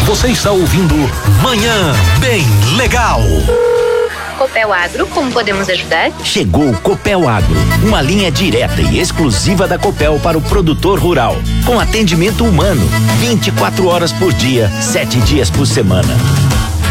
Você está ouvindo Manhã Bem Legal. Copel Agro, como podemos ajudar? Chegou o Copel Agro, uma linha direta e exclusiva da Copel para o produtor rural, com atendimento humano, 24 horas por dia, 7 dias por semana.